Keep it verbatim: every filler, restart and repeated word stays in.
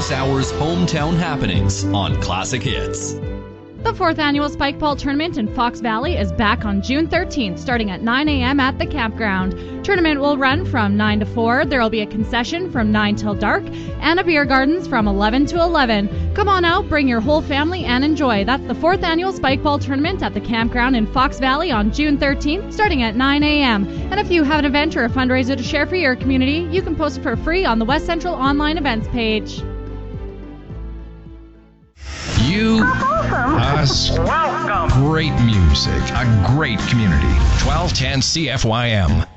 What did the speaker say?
this hour's hometown happenings on Classic Hits. The fourth annual Spike Ball Tournament in Fox Valley is back on June thirteenth, starting at nine a.m. at the campground. Tournament will run from nine to four. There will be a concession from nine till dark and a beer gardens from eleven to eleven. Come on out, bring your whole family and enjoy. That's the fourth annual Spike Ball Tournament at the campground in Fox Valley on June thirteenth, starting at nine a.m. And if you have an event or a fundraiser to share for your community, you can post for free on the West Central online events page. You, us, welcome. Great music, a great community. twelve ten C F Y M.